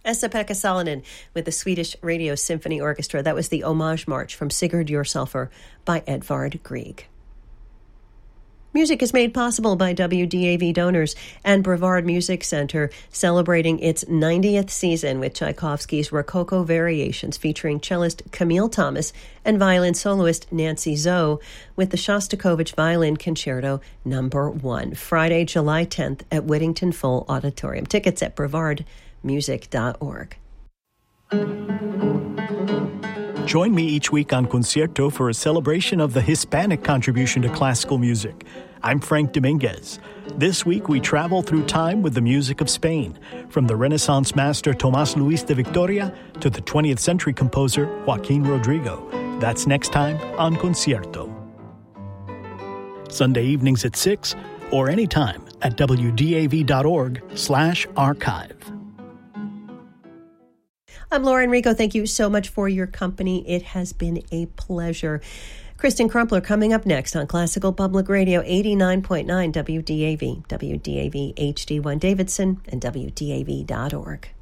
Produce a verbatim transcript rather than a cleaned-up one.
Esa-Pekka Salonen with the Swedish Radio Symphony Orchestra. That was the Homage March from Sigurd Jorsalfur by Edvard Grieg. Music is made possible by W D A V donors and Brevard Music Center, celebrating its ninetieth season with Tchaikovsky's Rococo Variations, featuring cellist Camille Thomas and violin soloist Nancy Zoe with the Shostakovich Violin Concerto Number One. Friday, July tenth at Whittington Full Auditorium. Tickets at brevard music dot org. Join me each week on Concierto for a celebration of the Hispanic contribution to classical music. I'm Frank Dominguez. This week we travel through time with the music of Spain, from the Renaissance master Tomás Luis de Victoria to the twentieth century composer Joaquín Rodrigo. That's next time on Concierto. Sunday evenings at six or anytime at w d a v dot org slash archive. I'm Laura Enrico. Thank you so much for your company. It has been a pleasure. Kristen Crumpler coming up next on Classical Public Radio, eighty-nine point nine W D A V, W D A V H D one Davidson, and W D A V dot org.